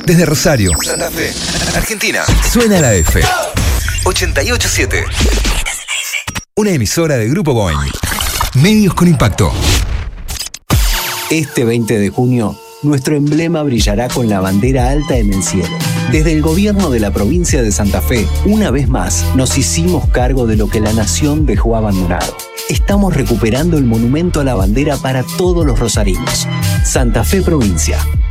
Desde Rosario, Santa Fe, Argentina. Suena la F. 88.7. Una emisora de Grupo Boing. Medios con impacto. Este 20 de junio, nuestro emblema brillará con la bandera alta en el cielo. Desde el gobierno de la provincia de Santa Fe, una vez más, nos hicimos cargo de lo que la nación dejó abandonado. Estamos recuperando el monumento a la bandera para todos los rosarinos. Santa Fe Provincia.